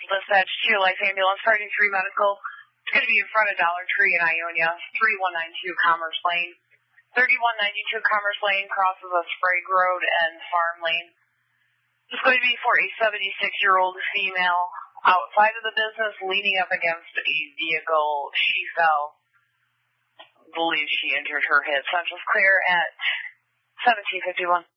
Dispatch 2 Life Ambulance, Party 3 Medical. It's going to be in front of Dollar Tree in Ionia, 3192 Commerce Lane. 3192 Commerce Lane crosses a Sprague Road and Farm Lane. It's going to be for a 76-year-old female outside of the business leaning up against a vehicle. She fell. I believe she injured her head. Central's clear at 1751.